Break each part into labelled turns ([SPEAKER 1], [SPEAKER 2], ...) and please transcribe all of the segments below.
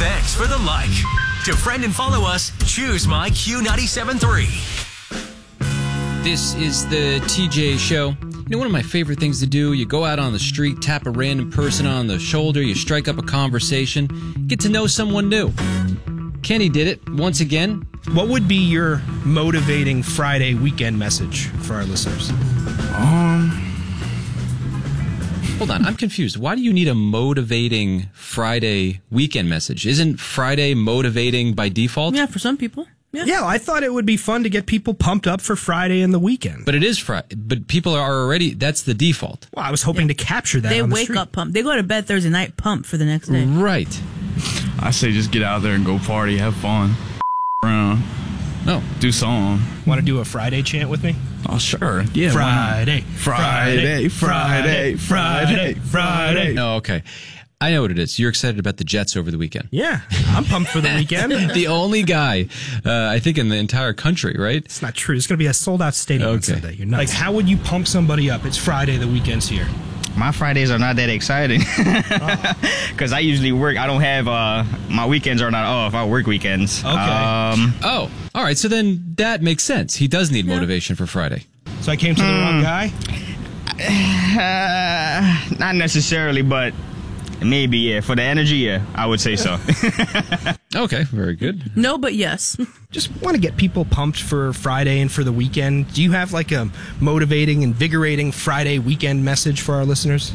[SPEAKER 1] Thanks for the like. To friend and follow us, choose my Q97.3.
[SPEAKER 2] This is the TJ Show. You know, one of my favorite things to do, you go out on the street, tap a random person on the shoulder, you strike up a conversation, get to know someone new. Kenny did it once again.
[SPEAKER 3] What would be your motivating Friday weekend message for our listeners?
[SPEAKER 2] Hold on, I'm confused. Why do you need a motivating Friday weekend message? Isn't Friday motivating by default?
[SPEAKER 4] Yeah, for some people.
[SPEAKER 3] Yeah, I thought it would be fun to get people pumped up for Friday and the weekend.
[SPEAKER 2] But it is Friday. But people are already, that's the default.
[SPEAKER 3] Well, I was hoping to capture that.
[SPEAKER 4] They
[SPEAKER 3] on the
[SPEAKER 4] wake
[SPEAKER 3] street.
[SPEAKER 4] up pumped. They go to bed Thursday night pumped for the next day.
[SPEAKER 2] Right.
[SPEAKER 5] I say just get out there and go party, have fun, around, do something.
[SPEAKER 3] Want to do a Friday chant with me?
[SPEAKER 5] Oh, sure. Yeah.
[SPEAKER 3] Friday,
[SPEAKER 5] Friday, Friday, Friday, Friday.
[SPEAKER 2] Oh, okay. I know what it is. You're excited about the Jets over the weekend.
[SPEAKER 3] Yeah, I'm pumped for the weekend.
[SPEAKER 2] The only guy, I think, in the entire country, right?
[SPEAKER 3] It's not true. It's going to be a sold-out stadium on
[SPEAKER 2] Okay.
[SPEAKER 3] Sunday. You're nuts. Like, how would you pump somebody up? It's Friday. The weekend's here.
[SPEAKER 6] My Fridays are not that exciting because I usually work. I don't have my weekends are not off. I work weekends.
[SPEAKER 3] Okay.
[SPEAKER 2] Oh, all right. So then that makes sense. He does need motivation for Friday.
[SPEAKER 3] So I came to the wrong guy?
[SPEAKER 6] Not necessarily, but maybe, yeah. For the energy, yeah, I would say so.
[SPEAKER 2] Okay, very good.
[SPEAKER 4] No, but yes.
[SPEAKER 3] Just want to get people pumped for Friday and for the weekend. Do you have like a motivating, invigorating Friday weekend message for our listeners?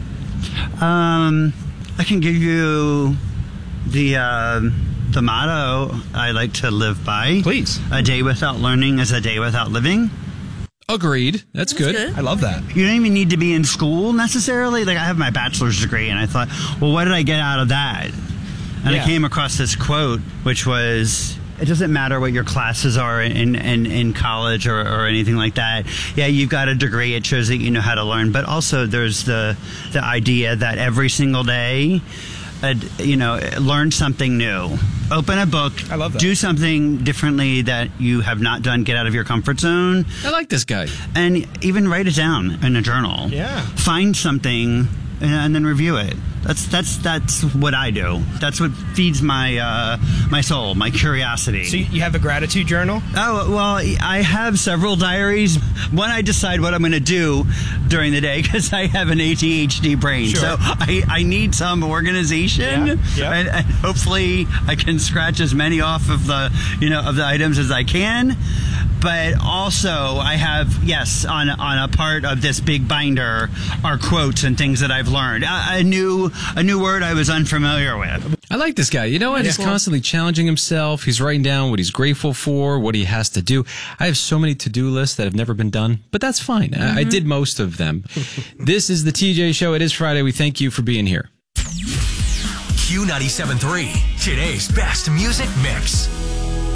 [SPEAKER 7] I can give you the motto I like to live by.
[SPEAKER 3] Please.
[SPEAKER 7] A day without learning is a day without living.
[SPEAKER 2] Agreed. That's good.
[SPEAKER 3] I love that.
[SPEAKER 7] You don't even need to be in school necessarily. Like, I have my bachelor's degree, and I thought, well, what did I get out of that? And I came across this quote, which was, it doesn't matter what your classes are in college or anything like that. Yeah, you've got a degree. It shows that you know how to learn. But also there's the idea that every single day, learn something new. Open a book.
[SPEAKER 3] I love that.
[SPEAKER 7] Do something differently that you have not done. Get out of your comfort zone.
[SPEAKER 2] I like this guy.
[SPEAKER 7] And even write it down in a journal.
[SPEAKER 3] Yeah.
[SPEAKER 7] Find something and then review it. That's what I do. That's what feeds my my soul, my curiosity.
[SPEAKER 3] So you have a gratitude journal?
[SPEAKER 7] Oh, well, I have several diaries. One, I decide what I'm going to do during the day because I have an ADHD brain.
[SPEAKER 3] Sure.
[SPEAKER 7] So I need some organization.
[SPEAKER 3] Yeah.
[SPEAKER 7] And hopefully I can scratch as many off of the items as I can. But also I have, yes, on a part of this big binder are quotes and things that I've learned. A new word I was unfamiliar with.
[SPEAKER 2] I like this guy. You know what? He's constantly challenging himself. He's writing down what he's grateful for, what he has to do. I have so many to-do lists that have never been done, but that's fine. I did most of them. This is the TJ Show. It is Friday. We thank you for being here.
[SPEAKER 1] Q97.3, today's best music mix.